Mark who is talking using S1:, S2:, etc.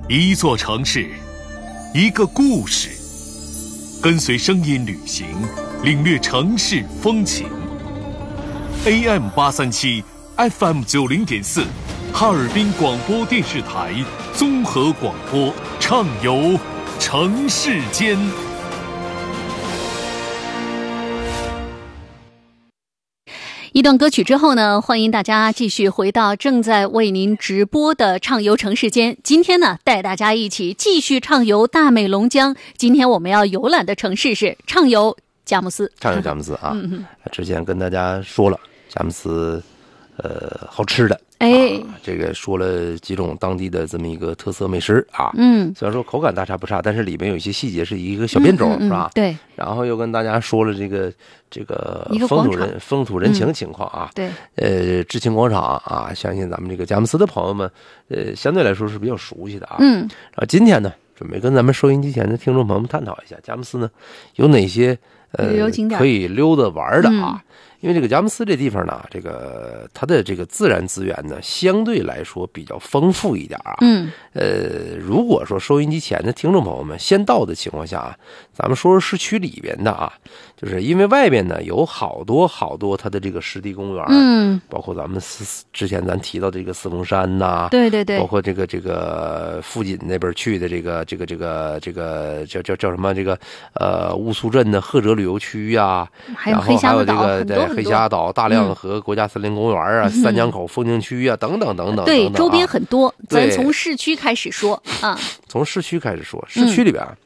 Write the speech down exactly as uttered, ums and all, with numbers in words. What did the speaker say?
S1: 一座城市，一个故事，跟随声音旅行，领略城市风情。A M 八三七 F M 九零点四，哈尔滨广播电视台综合广播，畅游城市间。
S2: 一段歌曲之后呢，欢迎大家继续回到正在为您直播的畅游城市间。今天呢，带大家一起继续畅游大美龙江。今天我们要游览的城市是畅游佳木斯。
S3: 畅游佳木斯啊，
S2: 嗯、
S3: 之前跟大家说了，佳木斯，呃，好吃的。
S2: 哎、
S3: 啊，这个说了几种当地的这么一个特色美食啊，
S2: 嗯，
S3: 虽然说口感大差不差，但是里面有一些细节是一个小变种，
S2: 嗯嗯嗯、
S3: 是吧？
S2: 对。
S3: 然后又跟大家说了这个这个
S2: 一个
S3: 风土人风土人情情况啊，
S2: 嗯、
S3: 对，呃，知青广场啊，相信咱们这个佳木斯的朋友们，呃，相对来说是比较熟悉的啊。
S2: 嗯。
S3: 然后今天呢，准备跟咱们收音机前的听众朋友们探讨一下佳木斯呢有哪些呃可以溜达玩的啊。嗯，因为这个佳木斯这地方呢，这个它的这个自然资源呢，相对来说比较丰富一点啊。
S2: 嗯，
S3: 呃，如果说收音机前的听众朋友们先到的情况下啊，咱们说说市区里边的啊，就是因为外边呢有好多好多它的这个湿地公园，
S2: 嗯，
S3: 包括咱们四之前咱提到的这个四峰山呐，
S2: 对对对，
S3: 包括这个这个富锦那边去的这个这个这个这个叫叫叫什么这个呃乌苏镇的赫哲旅游区呀，
S2: 还有
S3: 黑
S2: 虾岛，
S3: 这个对黑虾岛、大亮河国家森林公园啊、
S2: 嗯、
S3: 三江口风景区啊等等等等。
S2: 对，
S3: 等等啊、
S2: 周边很多，咱从市区开始说啊。
S3: 从市区开始说，市区里边、嗯、